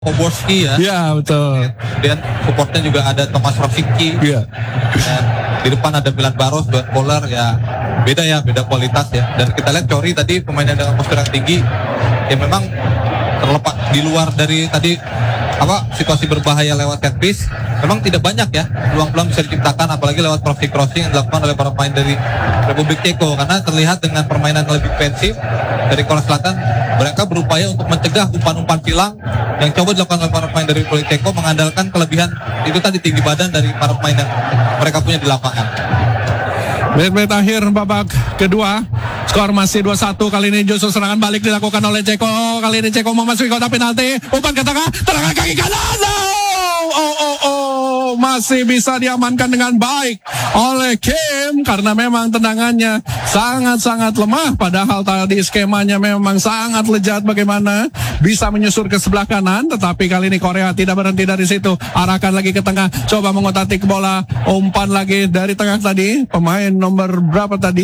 Poborski ya. Iya, betul. Kemudian supportnya juga ada Thomas Rosicky. Iya. Dan di depan ada Milan Baros, Duan Koller ya. Beda kualitas ya. Dan kita lihat Cori tadi pemain yang dengan postur yang tinggi, ya memang terlepas di luar dari tadi situasi berbahaya lewat set piece, memang tidak banyak ya peluang-peluang bisa diciptakan, apalagi lewat crossing yang dilakukan oleh para pemain dari Republik Ceko, karena terlihat dengan permainan lebih defensif dari Korea Selatan, mereka berupaya untuk mencegah umpan-umpan silang yang coba dilakukan oleh para pemain dari Republik Ceko, mengandalkan kelebihan itu tadi tinggi badan dari para pemain yang mereka punya di lapangan. Menit akhir babak kedua, skor masih 2-1. Kali ini justru serangan balik dilakukan oleh Ceko. Kali ini Ceko memasuki kotak penalti, umpan ke tengah, tendangan kaki kanan. Masih bisa diamankan dengan baik oleh Kim, karena memang tendangannya sangat-sangat lemah, padahal tadi skemanya memang sangat lejat bagaimana bisa menyusur ke sebelah kanan, tetapi kali ini Korea tidak berhenti dari situ, arahkan lagi ke tengah, coba mengotak bola, umpan lagi dari tengah tadi, pemain nomor berapa tadi?